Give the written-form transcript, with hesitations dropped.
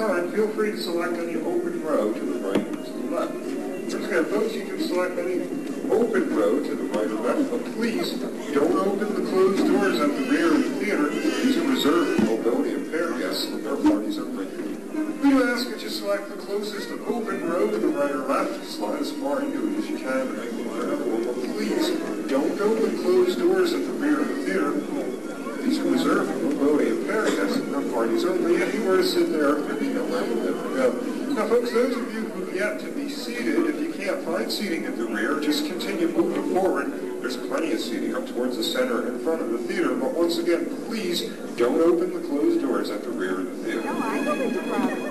time, feel free to select any open row to the right or to the left. Once again, folks, you can select any open row to the right or left, but please don't open the closed doors at the rear of the theater. These are reserved for mobility impaired guests and their parties only. We do ask that you select the closest open row to the right or left. Slide as far into it as you can. But please don't open closed doors at the rear of the theater. These are reserved for mobility impaired guests and their parties only. Anywhere to sit there, there'll be nowhere for them to go. Now, folks, those of you who have yet to be seated, if you can't find seating at the rear, just continue moving forward. There's plenty of seating up towards the center in front of the theater. But once again, please don't open the closed doors at the rear of the theater. No, I don't think the problem.